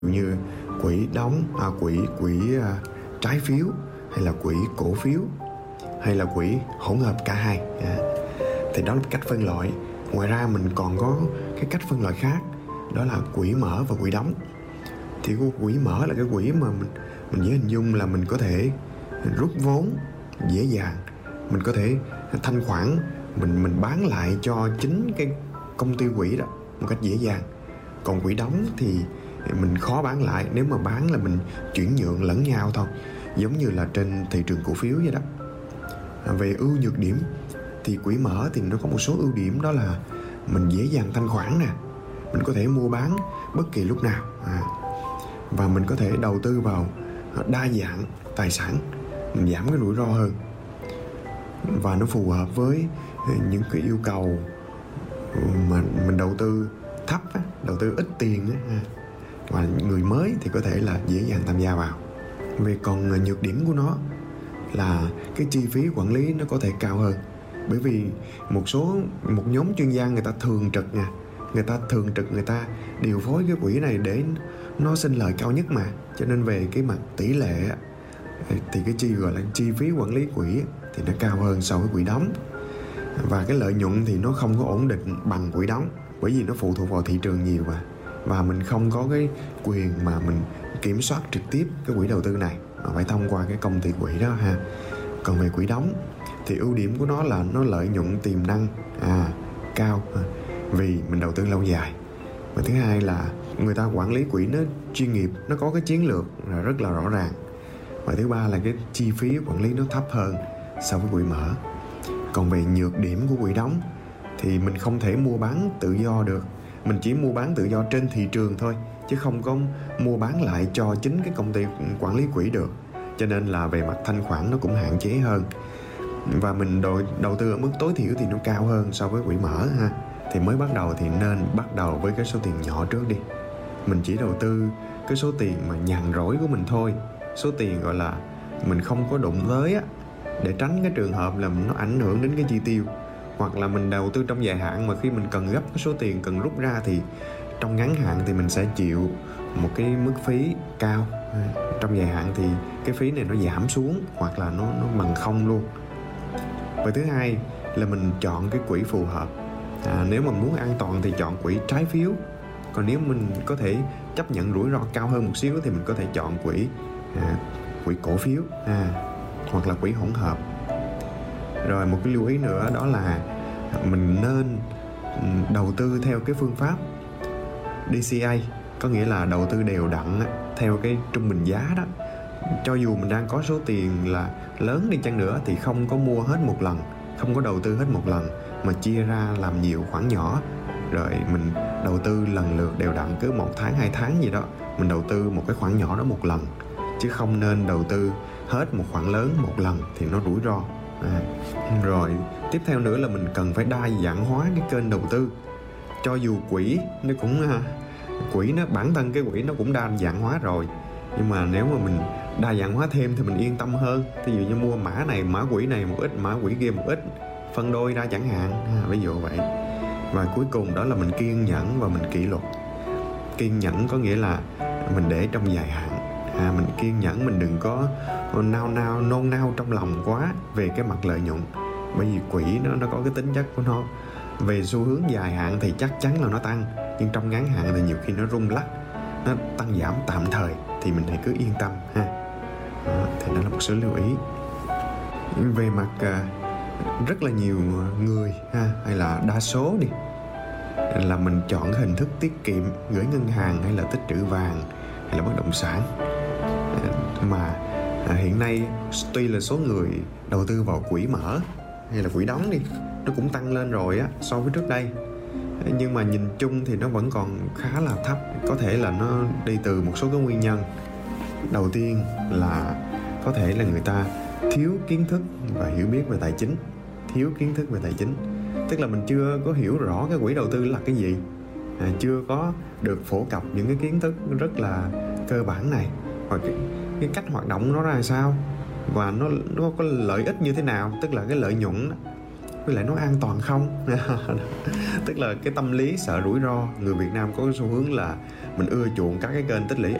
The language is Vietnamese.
như quỹ đóng, quỹ trái phiếu, hay là quỹ cổ phiếu, hay là quỹ hỗn hợp cả hai. Thì đó là cách phân loại. Ngoài ra mình còn có cái cách phân loại khác, đó là quỹ mở và quỹ đóng. Thì quỹ mở là cái quỹ mà mình dễ hình dung là mình có thể rút vốn dễ dàng, mình có thể thanh khoản, mình bán lại cho chính cái công ty quỹ đó một cách dễ dàng. Còn quỹ đóng thì mình khó bán lại, nếu mà bán là mình chuyển nhượng lẫn nhau thôi, giống như là trên thị trường cổ phiếu vậy đó. Về ưu nhược điểm thì quỹ mở thì nó có một số ưu điểm, đó là mình dễ dàng thanh khoản nè, mình có thể mua bán bất kỳ lúc nào, và mình có thể đầu tư vào đa dạng tài sản, mình giảm cái rủi ro hơn, và nó phù hợp với những cái yêu cầu mà mình đầu tư thấp, đầu tư ít tiền, và người mới thì có thể là dễ dàng tham gia vào. Về còn nhược điểm của nó là cái chi phí quản lý nó có thể cao hơn, bởi vì một nhóm chuyên gia người ta thường trực, người ta điều phối cái quỹ này để nó sinh lời cao nhất mà, cho nên về cái mặt tỷ lệ thì cái gọi là chi phí quản lý quỹ thì nó cao hơn so với quỹ đóng. Và cái lợi nhuận thì nó không có ổn định bằng quỹ đóng, bởi vì nó phụ thuộc vào thị trường nhiều và mình không có cái quyền mà mình kiểm soát trực tiếp cái quỹ đầu tư này, mà phải thông qua cái công ty quỹ đó ha. Còn về quỹ đóng thì ưu điểm của nó là nó lợi nhuận tiềm năng cao, vì mình đầu tư lâu dài. Và thứ hai là người ta quản lý quỹ nó chuyên nghiệp, nó có cái chiến lược là rất là rõ ràng. Và thứ ba là cái chi phí quản lý nó thấp hơn so với quỹ mở. Còn về nhược điểm của quỹ đóng thì mình không thể mua bán tự do được, mình chỉ mua bán tự do trên thị trường thôi, chứ không có mua bán lại cho chính cái công ty quản lý quỹ được. Cho nên là về mặt thanh khoản nó cũng hạn chế hơn, và mình đầu tư ở mức tối thiểu thì nó cao hơn so với quỹ mở ha. Thì mới bắt đầu thì nên bắt đầu với cái số tiền nhỏ trước đi. Mình chỉ đầu tư cái số tiền mà nhàn rỗi của mình thôi, số tiền gọi là mình không có đụng tới á, để tránh cái trường hợp là nó ảnh hưởng đến cái chi tiêu. Hoặc là mình đầu tư trong dài hạn mà khi mình cần gấp cái số tiền cần rút ra thì trong ngắn hạn thì mình sẽ chịu một cái mức phí cao. Trong dài hạn thì cái phí này nó giảm xuống hoặc là nó bằng không luôn. Và thứ hai là mình chọn cái quỹ phù hợp. Nếu mà muốn an toàn thì chọn quỹ trái phiếu. Còn nếu mình có thể chấp nhận rủi ro cao hơn một xíu thì mình có thể chọn quỹ cổ phiếu hoặc là quỹ hỗn hợp. Rồi một cái lưu ý nữa đó là mình nên đầu tư theo cái phương pháp DCA, có nghĩa là đầu tư đều đặn theo cái trung bình giá đó. Cho dù mình đang có số tiền là lớn đi chăng nữa thì không có mua hết một lần, không có đầu tư hết một lần, mà chia ra làm nhiều khoản nhỏ, rồi mình đầu tư lần lượt đều đặn, cứ 1 tháng 2 tháng gì đó mình đầu tư một cái khoản nhỏ đó một lần, chứ không nên đầu tư hết một khoản lớn một lần thì nó rủi ro. Rồi tiếp theo nữa là mình cần phải đa dạng hóa cái kênh đầu tư. Cho dù quỹ nó bản thân cái quỹ nó cũng đa dạng hóa rồi, nhưng mà nếu mà mình đa dạng hóa thêm thì mình yên tâm hơn. Ví dụ như mua mã này, mã quỹ này một ít, mã quỹ kia một ít, phân đôi ra chẳng hạn, ví dụ vậy. Và cuối cùng đó là mình kiên nhẫn và mình kỷ luật. Kiên nhẫn có nghĩa là mình để trong dài hạn, mình kiên nhẫn, mình đừng có nôn nao trong lòng quá về cái mặt lợi nhuận, bởi vì quỹ nó có cái tính chất của nó. Về xu hướng dài hạn thì chắc chắn là nó tăng, nhưng trong ngắn hạn thì nhiều khi nó rung lắc, nó tăng giảm tạm thời, thì mình hãy cứ yên tâm ha. Thì đó là một số lưu ý. Về mặt rất là nhiều người hay là đa số đi, là mình chọn hình thức tiết kiệm, gửi ngân hàng hay là tích trữ vàng hay là bất động sản. Mà hiện nay tuy là số người đầu tư vào quỹ mở hay là quỹ đóng đi, nó cũng tăng lên rồi so với trước đây, nhưng mà nhìn chung thì nó vẫn còn khá là thấp. Có thể là nó đi từ một số cái nguyên nhân. Đầu tiên là có thể là người ta thiếu kiến thức và hiểu biết về tài chính. Thiếu kiến thức về tài chính tức là mình chưa có hiểu rõ cái quỹ đầu tư là cái gì, chưa có được phổ cập những cái kiến thức rất là cơ bản này, và cái cách hoạt động nó ra sao, và nó có lợi ích như thế nào, tức là cái lợi nhuận đó, với lại nó an toàn không. Tức là cái tâm lý sợ rủi ro. Người Việt Nam có cái xu hướng là mình ưa chuộng các cái kênh tích lũy